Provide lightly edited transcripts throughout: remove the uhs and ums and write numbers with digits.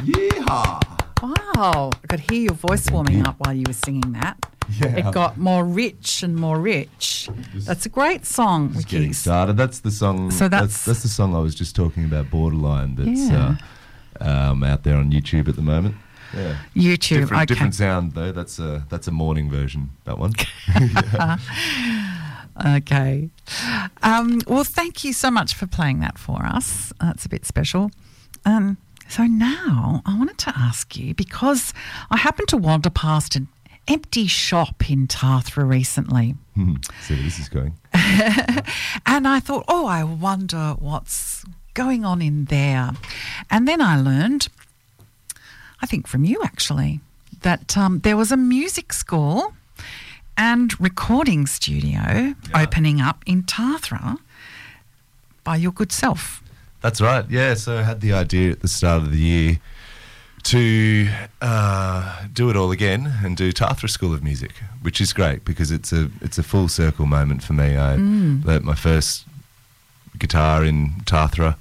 Yeehaw! Wow. I could hear your voice warming up while you were singing that. Yeah. It got more rich and more rich. That's a great song, Just getting Ricky. started. That's the song. So that's the song I was just talking about. Borderline. That's Yeah. out there on YouTube at the moment. Yeah. YouTube, okay. Different sound though. That's a morning version. That one. Okay. Well, thank you so much for playing that for us. That's a bit special. So now I wanted to ask you, because I happened to wander past an empty shop in Tathra recently. See where this is going. And I thought, I wonder what's going on in there. And then I learned, I think from you actually, that there was a music school and recording studio opening up in Tathra by your good self. That's right. Yeah. So I had the idea at the start of the year to do it all again and do Tathra School of Music, which is great because it's a full circle moment for me. I learnt my first guitar in Tathra.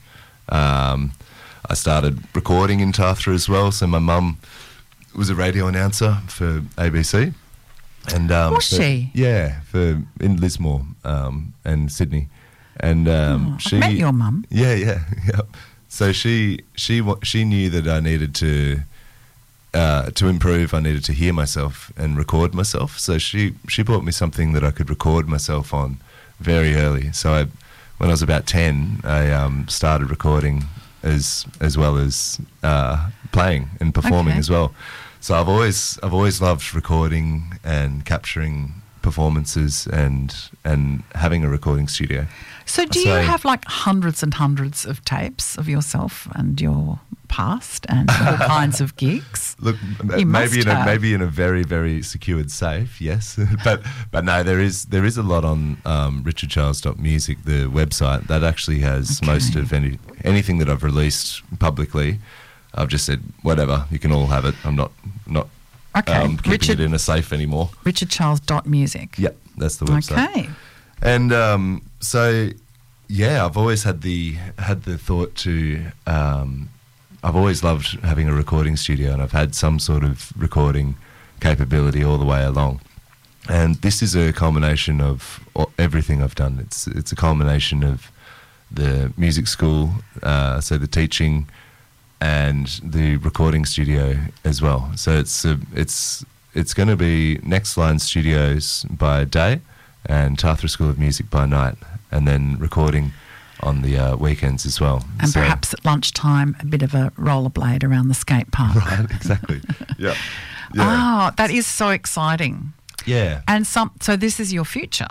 I started recording in Tathra as well. So my mum was a radio announcer for ABC. And Was she? Yeah, in Lismore and Sydney. And I've met your mum. Yeah. So she knew that I needed to improve. I needed to hear myself and record myself. So she bought me something that I could record myself on very early. So when I was about 10, I started recording as well as playing and performing as well. So I've always loved recording and capturing performances and having a recording studio. So do you have like hundreds and hundreds of tapes of yourself and your past and all kinds of gigs? Look, You maybe must in a very, very secured safe, yes. but no, there is a lot on richardcharles.music, the website, that actually has most of anything that I've released publicly. I've just said, whatever, you can all have it. I'm not keeping it in a safe anymore. richardcharles.music. Yep, that's the website. Okay. And so, yeah, I've always had the thought to. I've always loved having a recording studio, and I've had some sort of recording capability all the way along. And this is a culmination of everything I've done. It's a culmination of the music school, so the teaching, and the recording studio as well. So it's going to be Next Line Studios by day and Tathra School of Music by night, and then recording on the weekends as well. And perhaps at lunchtime, a bit of a rollerblade around the skate park. Right, exactly. Yeah. Oh, that is so exciting. Yeah. And so this is your future.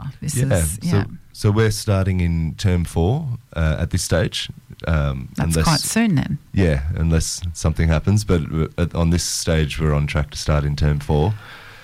So we're starting in term 4 at this stage. That's quite soon then. Yeah, unless something happens. But on this stage, we're on track to start in term 4.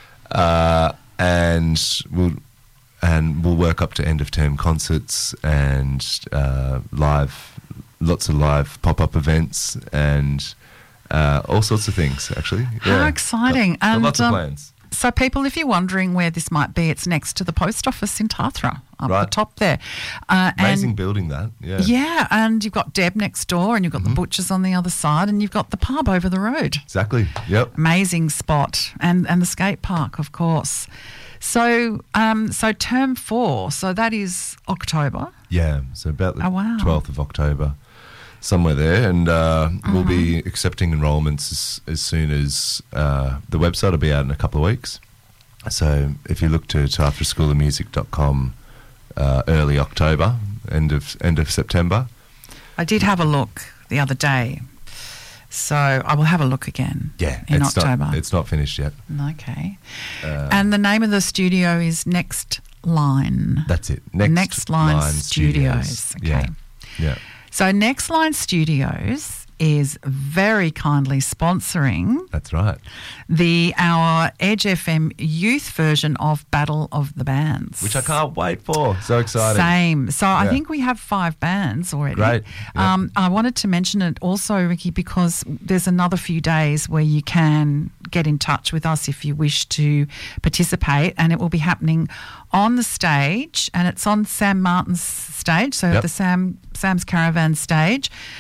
And we'll work up to end of term concerts and lots of live pop-up events and all sorts of things, actually. How exciting. And lots of plans. So people, if you're wondering where this might be, it's next to the post office in Tathra, up the top there. Amazing building, that. Yeah. Yeah, and you've got Deb next door and you've got the butchers on the other side and you've got the pub over the road. Exactly, yep. Amazing spot. And the skate park, of course. So term 4, so that is October. Yeah, so about the 12th of October, somewhere there. And we'll be accepting enrolments as soon as the website will be out in a couple of weeks. So if you look to tathraschoolofmusic.com, early October, end of September. I did have a look the other day. So I will have a look again in October. It's not finished yet. Okay. And the name of the studio is Next Line. That's it. Next Line Studios. Okay. Yeah. So Next Line Studios is very kindly sponsoring. That's right. Our Edge FM youth version of Battle of the Bands. Which I can't wait for. So exciting. Same. So I think we have 5 bands already. Great. Yep. I wanted to mention it also, Ricky, because there's another few days where you can get in touch with us if you wish to participate, and it will be happening on the stage, and it's on Sam Martin's stage, so the Sam's Caravan stage,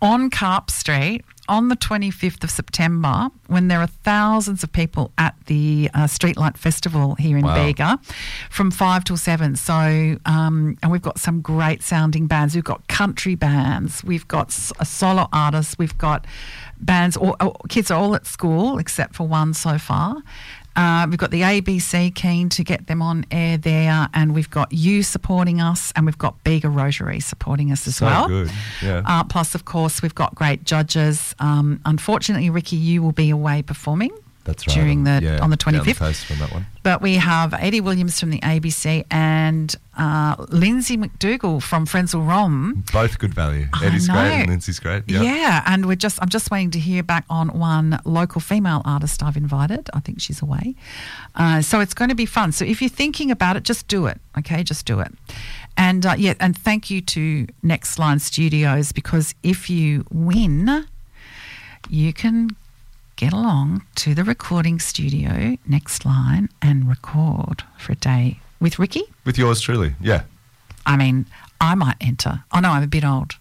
on Carp Street on the 25th of September, when there are thousands of people at the Streetlight Festival here in Bega from 5 till 7. So, and we've got some great sounding bands. We've got country bands. We've got solo artists. We've got bands. Kids are all at school except for one so far. We've got the ABC keen to get them on air there, and we've got you supporting us, and we've got Bega Rotary supporting us as well. Good, yeah. Plus, of course, we've got great judges. Unfortunately, Ricky, you will be away performing. That's right. During on the 25th. Down the coast on that one. But we have Eddie Williams from the ABC and Lindsay McDougall from Frenzell Rom. Both good value. Eddie's great and Lindsay's great. Yep. Yeah, and I'm just waiting to hear back on one local female artist I've invited. I think she's away. So it's going to be fun. So if you're thinking about it, just do it. Okay, just do it. And and thank you to Next Line Studios, because if you win, you can get along to the recording studio, Next Line, and record for a day with Ricky. With yours truly, yeah. I mean, I might enter. Oh, no, I'm a bit old.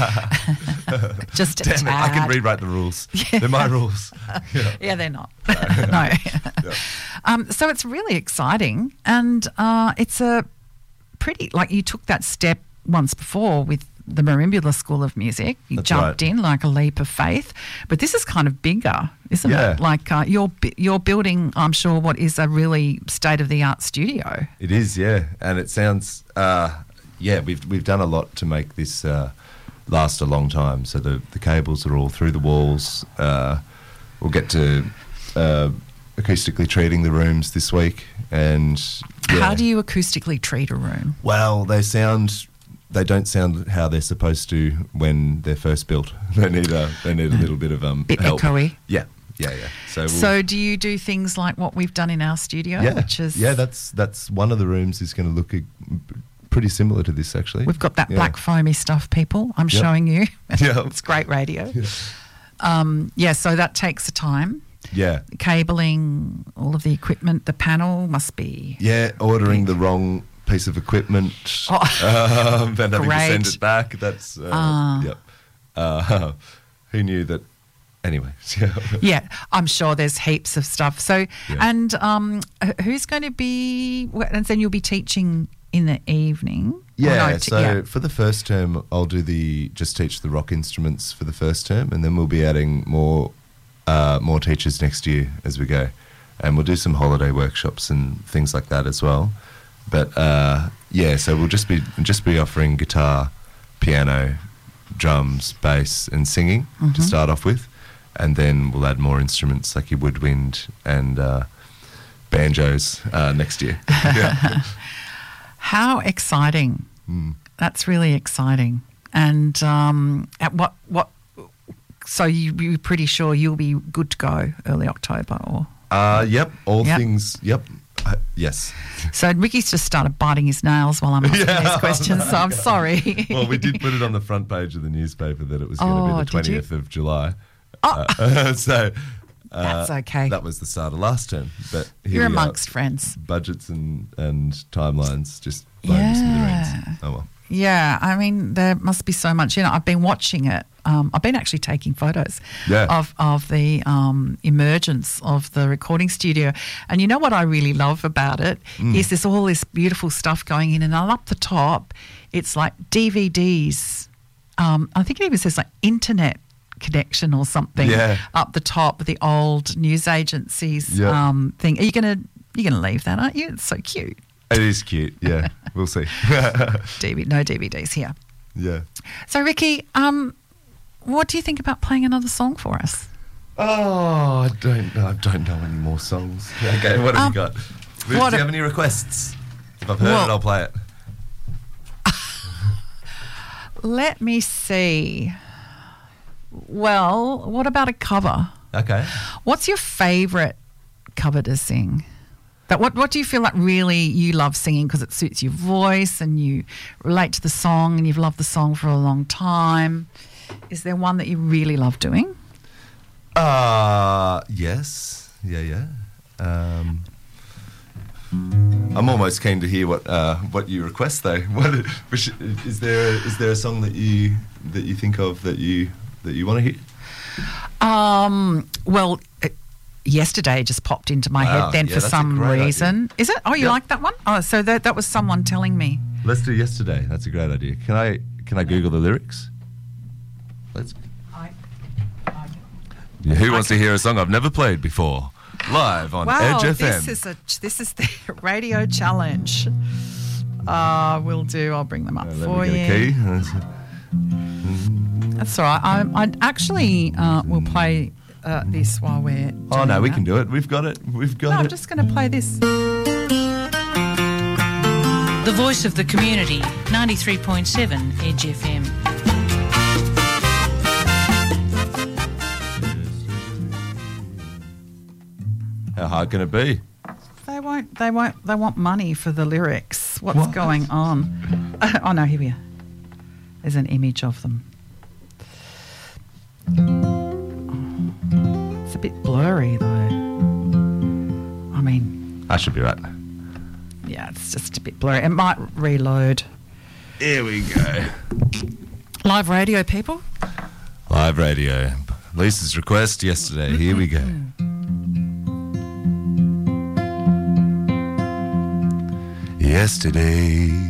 Just a Damn tad. it, I can rewrite the rules. Yeah. They're my rules. Yeah, yeah they're not. No. Yeah. So it's really exciting, and it's a pretty, like, you took that step once before with the Merimbula School of Music. You That's jumped right. in like a leap of faith, but this is kind of bigger, isn't Yeah. it? Like you're building, I'm sure, what is a really state-of-the-art studio. It is, yeah. And it sounds, we've done a lot to make this last a long time. So the cables are all through the walls. We'll get to acoustically treating the rooms this week. And How do you acoustically treat a room? Well, they don't sound how they're supposed to when they're first built. They need a little bit of Bit help. echoey. Yeah. So do you do things like what we've done in our studio? Yeah, Which is that's one of the rooms is going to look pretty similar to this, actually. We've got that black foamy stuff, people. I'm showing you. Yeah. It's great radio. Yeah. So that takes the time. Yeah. Cabling, all of the equipment, the panel must be... Yeah, ordering the wrong piece of equipment and having to send it back. That's, yep. Who knew that? Anyway. Yeah, I'm sure there's heaps of stuff. So, and who's going to be... And then you'll be teaching in the evening? Yeah, for the first term, I'll just teach the rock instruments for the first term, and then we'll be adding more teachers next year as we go, and we'll do some holiday workshops and things like that as well. But so we'll just be offering guitar, piano, drums, bass, and singing to start off with, and then we'll add more instruments like your woodwind and banjos next year. Yeah. How exciting! That's really exciting. And at what? So you're pretty sure you'll be good to go early October, or? Yep. Things. Yep. Yes. So Ricky's just started biting his nails while I'm asking these questions, so I'm sorry. Well, we did put it on the front page of the newspaper that it was going to be the 20th of July. So that's okay. That was the start of last term. But you're amongst friends. Budgets and timelines just blown to smithereens. Oh well. Yeah, I mean, there must be so much. I've been watching it. I've been actually taking photos of the emergence of the recording studio. And you know what I really love about it is there's all this beautiful stuff going in, and up the top, it's like DVDs. I think it even says like internet connection or something up the top with the old news agencies thing. Are you gonna leave that, aren't you? It's so cute. It is cute, yeah. We'll see. No DVDs here. Yeah. So, Ricky, what do you think about playing another song for us? Oh, I don't know any more songs. Okay, what have you got? Do you have any requests? If I've heard it, I'll play it. Let me see. Well, what about a cover? Okay. What's your favourite cover to sing? What do you feel like really you love singing because it suits your voice and you relate to the song and you've loved the song for a long time? Is there one that you really love doing? Yes. Yeah. I'm almost keen to hear what you request though. Is there a song that you think of that you that you want to hear? Well, yesterday just popped into my Wow, head then yeah, for that's a some great reason. Is it? Oh, you Yep. like that one? Oh, so that was someone telling me. Let's do Yesterday. That's a great idea. Can I Google the lyrics? Let's. Yeah, who wants to hear a song I've never played before? Live on Wow, Edge FM. this is the radio challenge. Will do. I'll bring them up Let for me get you. a key. That's all right. I actually will play this while we're. Oh no, doing we that. can do it. We've got it. We've got No, it. I'm just going to play this. The voice of the community, 93.7 Edge FM. How hard can it be? They want money for the lyrics. What's going on? Oh no, here we are. There's an image of them. Oh, it's a bit blurry though. I mean, I should be right. yeah, it's just a bit blurry. It might reload. Here we go. Live radio, people. Live radio. Lisa's request yesterday. Here we go. Yesterday.